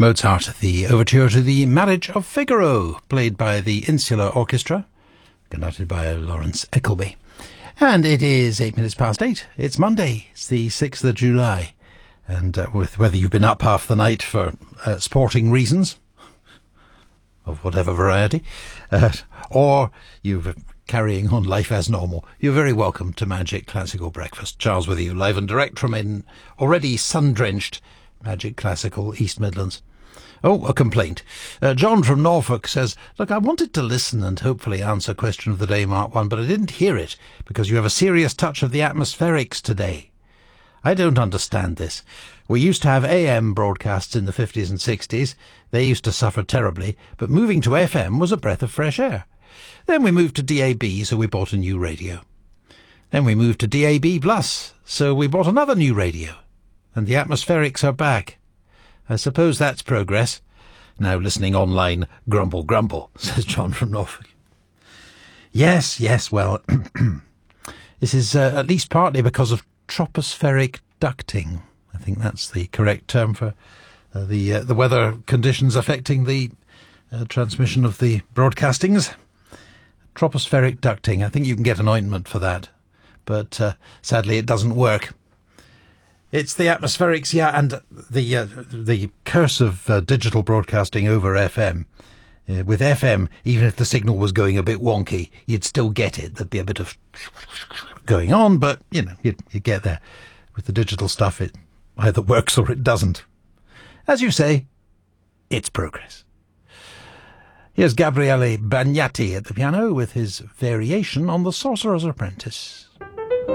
Mozart, the overture to the Marriage of Figaro, played by the Insular Orchestra, conducted by Lawrence Eckelby. And it is 8 minutes past 8. It's Monday. It's the 6th of July. And with whether you've been up half the night for sporting reasons, of whatever variety, or you're carrying on life as normal, you're very welcome to Magic Classical Breakfast. Charles with you, live and direct from an already sun-drenched Magic Classical East Midlands. Oh, a complaint. John from Norfolk says, look, I wanted to listen and hopefully answer question of the day, Mark 1, but I didn't hear it because you have a serious touch of the atmospherics today. I don't understand this. We used to have AM broadcasts in the 50s and 60s. They used to suffer terribly, but moving to FM was a breath of fresh air. Then we moved to DAB, so we bought a new radio. Then we moved to DAB+, so we bought another new radio. And the atmospherics are back. I suppose that's progress. Now listening online, grumble, grumble, says John from Norfolk. Yes, well, this is at least partly because of tropospheric ducting. I think that's the correct term for the weather conditions affecting the transmission of the broadcastings. Tropospheric ducting. I think you can get an ointment for that, but sadly it doesn't work. It's the atmospherics, yeah, and the curse of digital broadcasting over FM. With FM, even if the signal was going a bit wonky, you'd still get it. There'd be a bit of going on, but, you know, you'd get there. With the digital stuff, it either works or it doesn't. As you say, it's progress. Here's Gabriele Bagnati at the piano with his variation on The Sorcerer's Apprentice.